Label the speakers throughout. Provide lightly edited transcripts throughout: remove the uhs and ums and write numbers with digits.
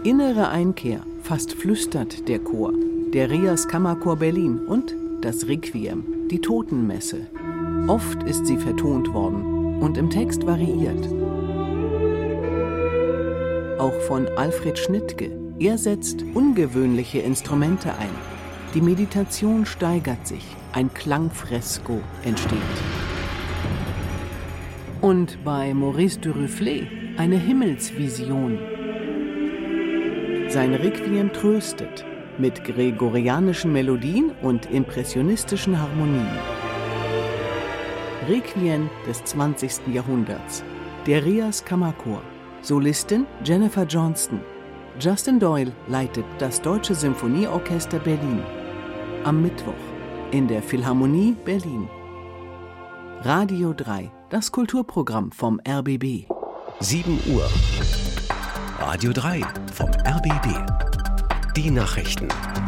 Speaker 1: Innere Einkehr, fast flüstert der Chor, der Rias Kammerchor Berlin und das Requiem, die Totenmesse. Oft ist sie vertont worden und im Text variiert. Auch von Alfred Schnittke. Er setzt ungewöhnliche Instrumente ein. Die Meditation steigert sich, ein Klangfresko entsteht. Und bei Maurice de Rufflet eine Himmelsvision. Sein Requiem tröstet mit gregorianischen Melodien und impressionistischen Harmonien. Requiem des 20. Jahrhunderts. Der Rias Kammerchor. Solistin Jennifer Johnston. Justin Doyle leitet das Deutsche Symphonieorchester Berlin. Am Mittwoch in der Philharmonie Berlin. Radio 3, das Kulturprogramm vom RBB.
Speaker 2: 7 Uhr. Radio 3 vom RBB. Die Nachrichten.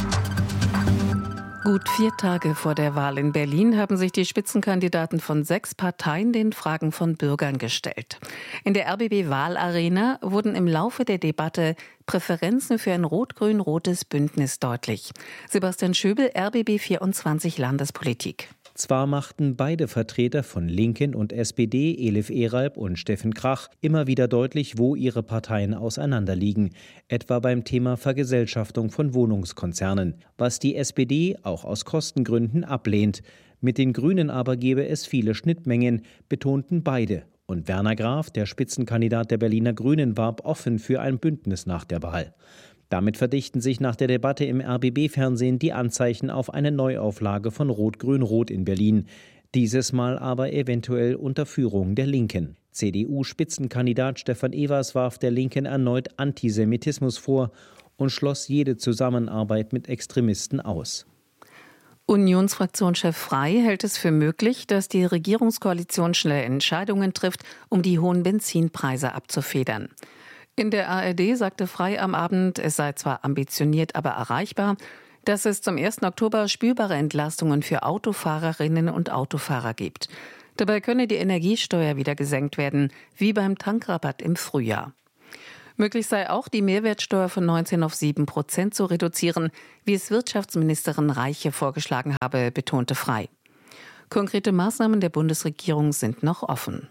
Speaker 3: Gut 4 Tage vor der Wahl in Berlin haben sich die Spitzenkandidaten von 6 Parteien den Fragen von Bürgern gestellt. In der RBB-Wahlarena wurden im Laufe der Debatte Präferenzen für ein rot-grün-rotes Bündnis deutlich. Sebastian Schöbel, RBB 24 Landespolitik.
Speaker 4: Zwar machten beide Vertreter von Linken und SPD, Elif Eralb und Steffen Krach, immer wieder deutlich, wo ihre Parteien auseinanderliegen, etwa beim Thema Vergesellschaftung von Wohnungskonzernen, was die SPD auch aus Kostengründen ablehnt. Mit den Grünen aber gebe es viele Schnittmengen, betonten beide. Und Werner Graf, der Spitzenkandidat der Berliner Grünen, warb offen für ein Bündnis nach der Wahl. Damit verdichten sich nach der Debatte im RBB-Fernsehen die Anzeichen auf eine Neuauflage von Rot-Grün-Rot in Berlin. Dieses Mal aber eventuell unter Führung der Linken. CDU-Spitzenkandidat Stefan Evers warf der Linken erneut Antisemitismus vor und schloss jede Zusammenarbeit mit Extremisten aus.
Speaker 3: Unionsfraktionschef Frey hält es für möglich, dass die Regierungskoalition schnell Entscheidungen trifft, um die hohen Benzinpreise abzufedern. In der ARD sagte Frey am Abend, es sei zwar ambitioniert, aber erreichbar, dass es zum 1. Oktober spürbare Entlastungen für Autofahrerinnen und Autofahrer gibt. Dabei könne die Energiesteuer wieder gesenkt werden, wie beim Tankrabatt im Frühjahr. Möglich sei auch, die Mehrwertsteuer von 19 auf 7% zu reduzieren, wie es Wirtschaftsministerin Reiche vorgeschlagen habe, betonte Frey. Konkrete Maßnahmen der Bundesregierung sind noch offen.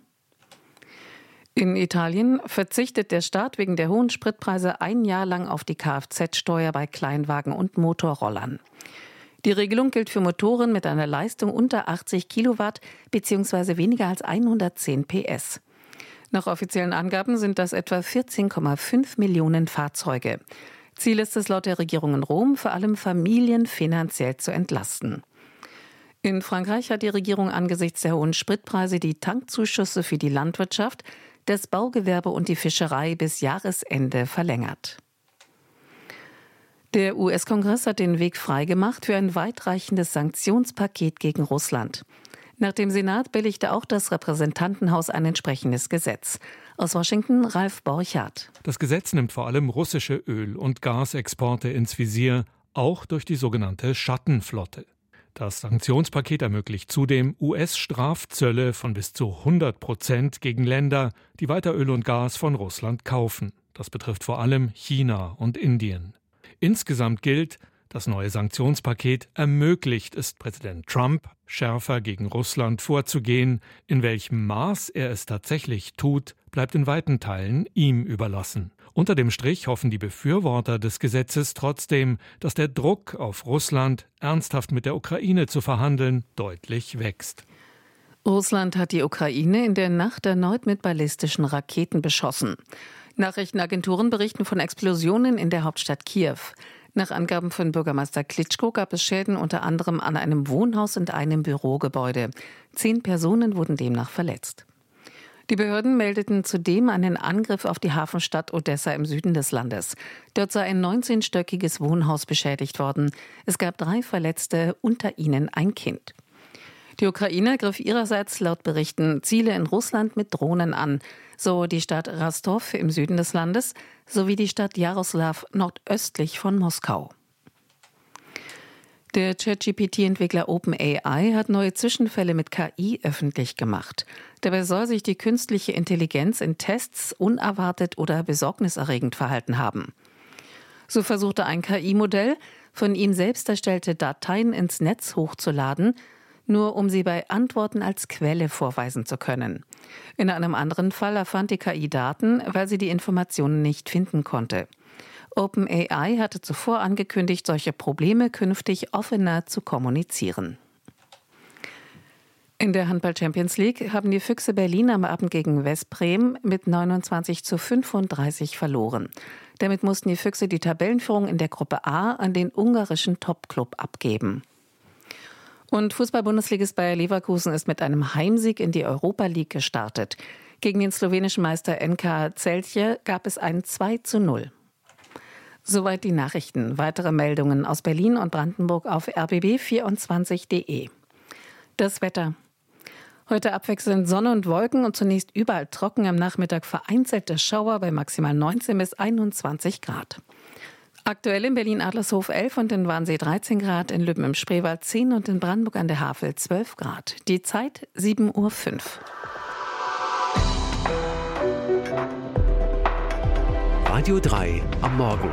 Speaker 3: In Italien verzichtet der Staat wegen der hohen Spritpreise 1 Jahr lang auf die Kfz-Steuer bei Kleinwagen und Motorrollern. Die Regelung gilt für Motoren mit einer Leistung unter 80 Kilowatt bzw. weniger als 110 PS. Nach offiziellen Angaben sind das etwa 14,5 Millionen Fahrzeuge. Ziel ist es laut der Regierung in Rom, vor allem Familien finanziell zu entlasten. In Frankreich hat die Regierung angesichts der hohen Spritpreise die Tankzuschüsse für die Landwirtschaft, das Baugewerbe und die Fischerei bis Jahresende verlängert. Der US-Kongress hat den Weg freigemacht für ein weitreichendes Sanktionspaket gegen Russland. Nach dem Senat billigte auch das Repräsentantenhaus ein entsprechendes Gesetz. Aus Washington Ralf Borchardt.
Speaker 5: Das Gesetz nimmt vor allem russische Öl- und Gasexporte ins Visier, auch durch die sogenannte Schattenflotte. Das Sanktionspaket ermöglicht zudem US-Strafzölle von bis zu 100% gegen Länder, die weiter Öl und Gas von Russland kaufen. Das betrifft vor allem China und Indien. Insgesamt gilt, das neue Sanktionspaket ermöglicht es Präsident Trump, schärfer gegen Russland vorzugehen. In welchem Maß er es tatsächlich tut, bleibt in weiten Teilen ihm überlassen. Unter dem Strich hoffen die Befürworter des Gesetzes trotzdem, dass der Druck auf Russland, ernsthaft mit der Ukraine zu verhandeln, deutlich wächst.
Speaker 3: Russland hat die Ukraine in der Nacht erneut mit ballistischen Raketen beschossen. Nachrichtenagenturen berichten von Explosionen in der Hauptstadt Kiew. Nach Angaben von Bürgermeister Klitschko gab es Schäden unter anderem an einem Wohnhaus und einem Bürogebäude. 10 Personen wurden demnach verletzt. Die Behörden meldeten zudem einen Angriff auf die Hafenstadt Odessa im Süden des Landes. Dort sei ein 19-stöckiges Wohnhaus beschädigt worden. Es gab 3 Verletzte, unter ihnen ein Kind. Die Ukraine griff ihrerseits laut Berichten Ziele in Russland mit Drohnen an, so die Stadt Rostov im Süden des Landes sowie die Stadt Jaroslaw nordöstlich von Moskau. Der ChatGPT-Entwickler OpenAI hat neue Zwischenfälle mit KI öffentlich gemacht. Dabei soll sich die künstliche Intelligenz in Tests unerwartet oder besorgniserregend verhalten haben. So versuchte ein KI-Modell, von ihm selbst erstellte Dateien ins Netz hochzuladen, nur um sie bei Antworten als Quelle vorweisen zu können. In einem anderen Fall erfand die KI Daten, weil sie die Informationen nicht finden konnte. OpenAI hatte zuvor angekündigt, solche Probleme künftig offener zu kommunizieren. In der Handball-Champions League haben die Füchse Berlin am Abend gegen Veszprém mit 29:35 verloren. Damit mussten die Füchse die Tabellenführung in der Gruppe A an den ungarischen Topclub abgeben. Und Fußball-Bundesligist Bayer Leverkusen ist mit einem Heimsieg in die Europa League gestartet. Gegen den slowenischen Meister NK Celje gab es ein 2:0. Soweit die Nachrichten. Weitere Meldungen aus Berlin und Brandenburg auf rbb24.de. Das Wetter. Heute abwechselnd Sonne und Wolken und zunächst überall trocken, am Nachmittag vereinzelte Schauer bei maximal 19 bis 21 Grad. Aktuell in Berlin-Adlershof 11 und in Wannsee 13 Grad, in Lübben im Spreewald 10 und in Brandenburg an der Havel 12 Grad. Die Zeit 7:05 Uhr.
Speaker 2: Radio 3 am Morgen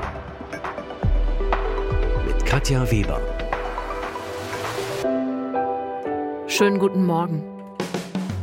Speaker 2: mit Katja Weber.
Speaker 6: Schönen guten Morgen.